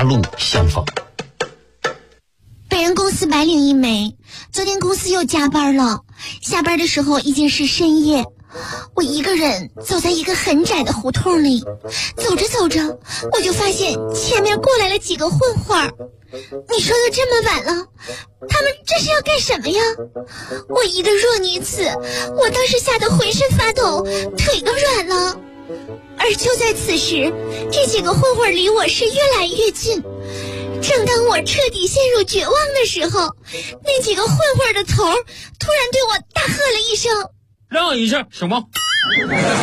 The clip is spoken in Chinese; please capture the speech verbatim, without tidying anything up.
路相逢。 本人公司白领一枚，昨天公司又加班了，下班的时候已经是深夜，我一个人走在一个很窄的胡同里，走着走着我就发现前面过来了几个混混。你说都这么晚了，他们这是要干什么呀？我一个弱女子，我当时吓得浑身发抖，腿都软了。而就在此时，这几个混混离我是越来越近，正当我彻底陷入绝望的时候，那几个混混的头突然对我大喝了一声： 让一下，什么？